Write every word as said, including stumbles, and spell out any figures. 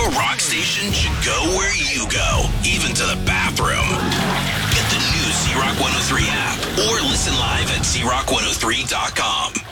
Your rock station should go where you go, even to the bathroom. Get the new Z-Rock one oh three app or listen live at Z rock one oh three dot com.